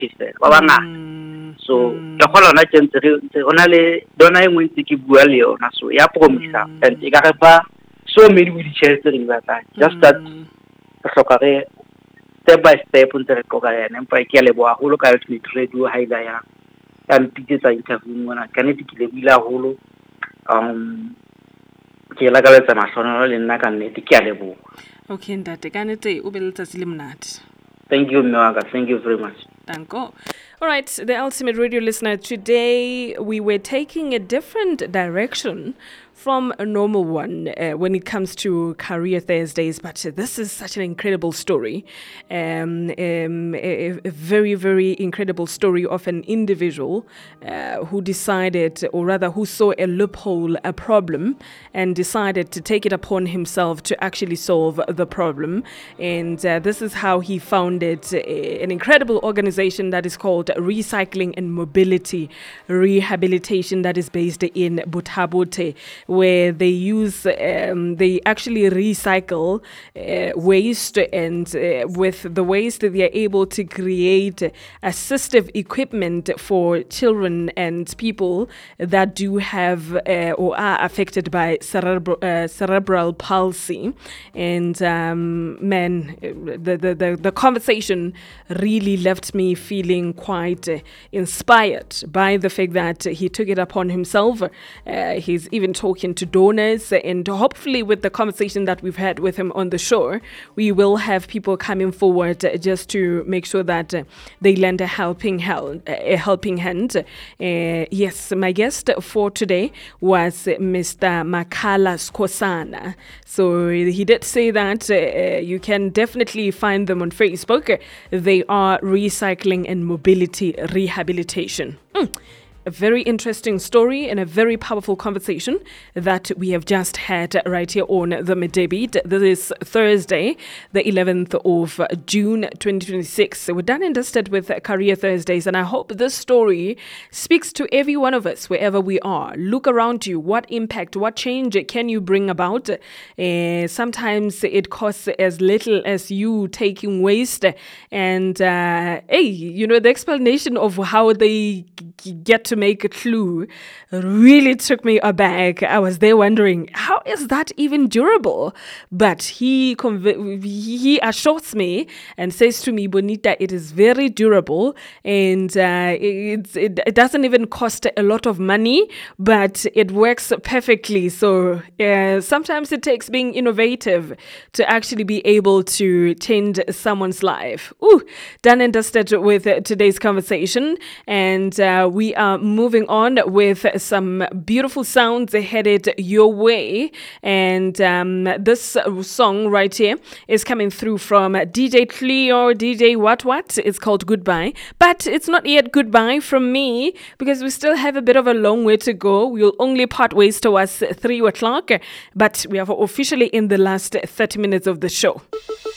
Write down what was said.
50 ba bangata so ke kgola ona tshentse re ona le dona engwe ntse ke bua le yona so ya promisa and e ka re fa so many with the chance ring batla just that re hloka re step by step ntse re qoka yana empa ke ya leboha holo ka ultimate radio haila ya mpitsetsa interview mona ka ne ke lebile haholo ke la ka letsa mahlono le nna ka nnete ke ya leboha. Okay ntate ka nete o be letsatsi le monate. Thank you Mwaka, thank you very much. Danko. All right, the Ultimate Radio listener, today we were taking a different direction from a normal one when it comes to Career Thursdays, but this is such an incredible story, a very, very incredible story of an individual who decided, or rather who saw a loophole, a problem, and decided to take it upon himself to actually solve the problem. And this is how he founded an incredible organization that is called Recycling and Mobility Rehabilitation, that is based in Buthabote, where they use, they actually recycle waste, and with the waste they are able to create assistive equipment for children and people that do have or are affected by cerebral palsy. And man, the conversation really left me feeling quite inspired by the fact that he took it upon himself. He's even talking to donors, and hopefully with the conversation that we've had with him on the show, we will have people coming forward just to make sure that they lend a helping hand. Yes, my guest for today was Mr. Makhala Skosana. So he did say that you can definitely find them on Facebook. They are Recycling and Mobility Rehabilitation. A very interesting story and a very powerful conversation that we have just had right here on the Midday Beat. This is Thursday, the 11th of June, 2026. We're done and dusted with Career Thursdays, and I hope this story speaks to every one of us wherever we are. Look around you. What impact, what change can you bring about? Sometimes it costs as little as you taking waste, and the explanation of how they get to make a clue really took me aback. I was there wondering, how is that even durable? But he assures me and says to me, Bonita, it is very durable, and it doesn't even cost a lot of money, but it works perfectly. So sometimes it takes being innovative to actually be able to change someone's life. Done and dusted with today's conversation, and we are moving on with some beautiful sounds headed your way. And this song right here is coming through from DJ Cleo, DJ What. It's called Goodbye. But it's not yet goodbye from me, because we still have a bit of a long way to go. We'll only part ways towards 3 o'clock, but we are officially in the last 30 minutes of the show.